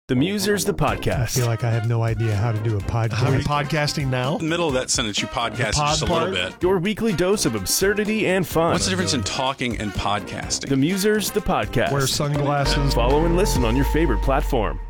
The Musers, the I podcast. feel like I have no idea how to do a podcast. How are you podcasting now? In the middle of that sentence, you podcast just a little bit. Your weekly dose of absurdity and fun. What's the difference in talking and podcasting? The Musers, the podcast. Wear sunglasses. Follow and listen on your favorite platform.